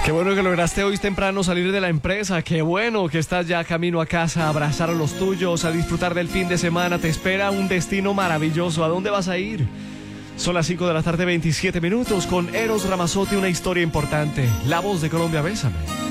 Qué bueno que lograste hoy temprano salir de la empresa. Qué bueno que estás ya camino a casa, a abrazar a los tuyos, a disfrutar del fin de semana. Te espera un destino maravilloso. ¿A dónde vas a ir? Son las 5 de la tarde, 27 minutos. Con Eros Ramazzotti, una historia importante. La voz de Colombia, bésame.